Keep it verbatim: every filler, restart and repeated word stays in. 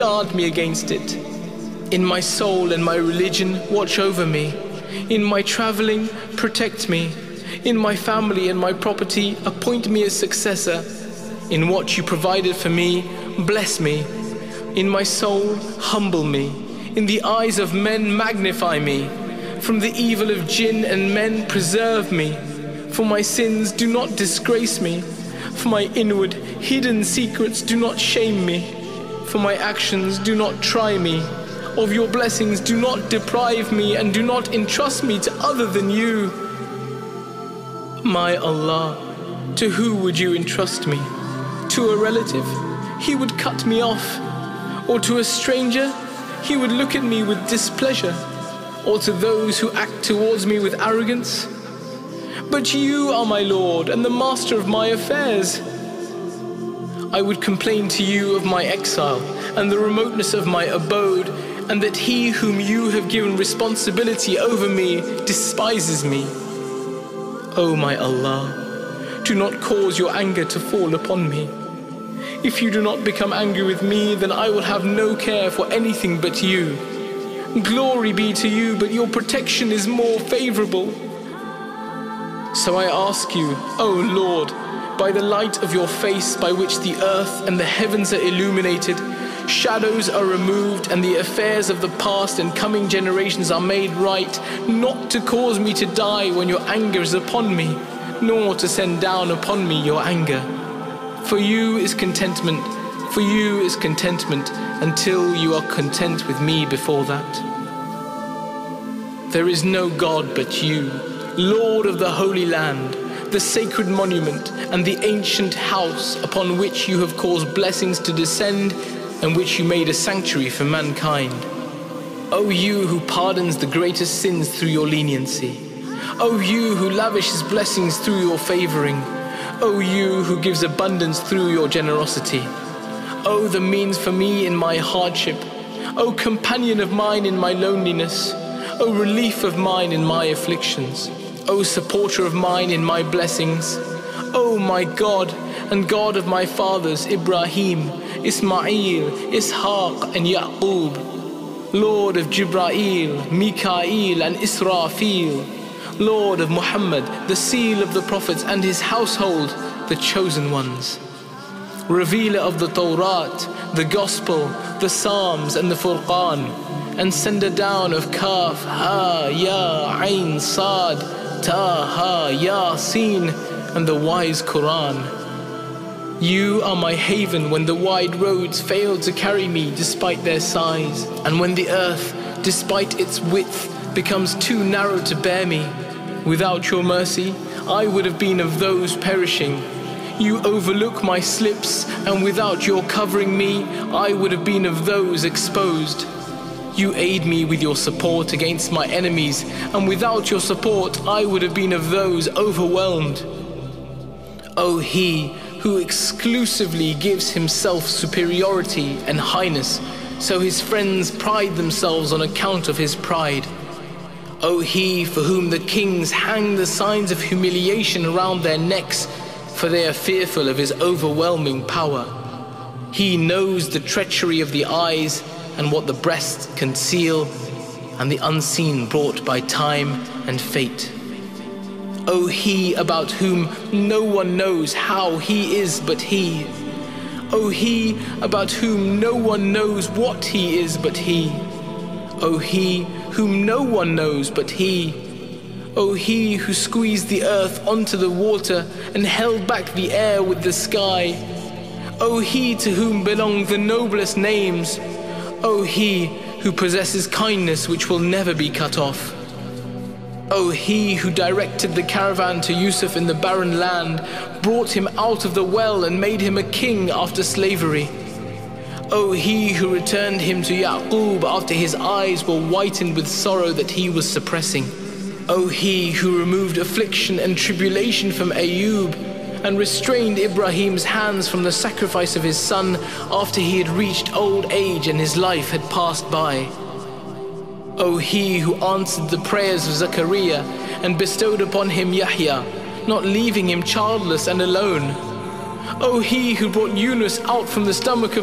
guard me against it. In my soul and my religion, watch over me. In my traveling, protect me. In my family and my property, appoint me a successor. In what you provided for me, bless me. In my soul, humble me. In the eyes of men, magnify me. From the evil of jinn and men, preserve me. For my sins, do not disgrace me. For my inward, hidden secrets, do not shame me. For my actions, do not try me. Of your blessings, do not deprive me, and do not entrust me to other than you. My Allah, to who would you entrust me? To a relative, he would cut me off. Or to a stranger, he would look at me with displeasure. Or to those who act towards me with arrogance. But you are my Lord and the master of my affairs. I would complain to you of my exile and the remoteness of my abode, and that he whom you have given responsibility over me despises me. O my Allah, do not cause your anger to fall upon me. If you do not become angry with me, then I will have no care for anything but you. Glory be to you, but your protection is more favorable. So I ask you, O Lord, by the light of your face by which the earth and the heavens are illuminated, shadows are removed, and the affairs of the past and coming generations are made right, not to cause me to die when your anger is upon me, nor to send down upon me your anger. For you is contentment, for you is contentment, until you are content with me before that. There is no God but you, Lord of the Holy Land, the sacred monument and the ancient house upon which you have caused blessings to descend and which you made a sanctuary for mankind. O you who pardons the greatest sins through your leniency. O you who lavishes blessings through your favoring. O you who gives abundance through your generosity. O the means for me in my hardship. O companion of mine in my loneliness. O relief of mine in my afflictions. O supporter of mine in my blessings. O my God and God of my fathers Ibrahim, Ismail, Ishaq and Yaqub. Lord of Jibrail, Mikael and Israfil. Lord of Muhammad, the seal of the prophets, and his household, the chosen ones. Revealer of the Tawrat, the Gospel, the Psalms and the Furqan, and sender down of Kaf, Ha, Ya, Ain, Sad, Ta, Ha, Ya, Sin, and the wise Quran. You are my haven when the wide roads fail to carry me despite their size, and when the earth, despite its width, becomes too narrow to bear me. Without your mercy, I would have been of those perishing. You overlook my slips, and without your covering me, I would have been of those exposed. You aid me with your support against my enemies, and without your support, I would have been of those overwhelmed. O He who exclusively gives himself superiority and highness, so his friends pride themselves on account of his pride. O He for whom the kings hang the signs of humiliation around their necks, for they are fearful of his overwhelming power. He knows the treachery of the eyes and what the breasts conceal, and the unseen brought by time and fate. O He about whom no one knows how He is but He. O He about whom no one knows what He is but He. O He whom no one knows but He. O He who squeezed the earth onto the water and held back the air with the sky. O He to whom belong the noblest names. O He who possesses kindness which will never be cut off. O He who directed the caravan to Yusuf in the barren land, brought him out of the well and made him a king after slavery. O He who returned him to Yaqub after his eyes were whitened with sorrow that he was suppressing. O He who removed affliction and tribulation from Ayub and restrained Ibrahim's hands from the sacrifice of his son after he had reached old age and his life had passed by. O He who answered the prayers of Zachariah and bestowed upon him Yahya, not leaving him childless and alone. O He who brought Yunus out from the stomach of